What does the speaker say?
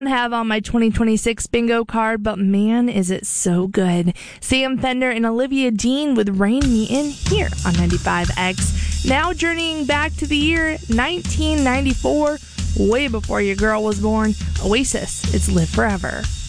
Have on my 2026 bingo card, but man, is it so good. Sam Fender and Olivia Dean with Rain Me In here on 95X. Now journeying back to the year 1994, way before your girl was born, Oasis, it's Live Forever.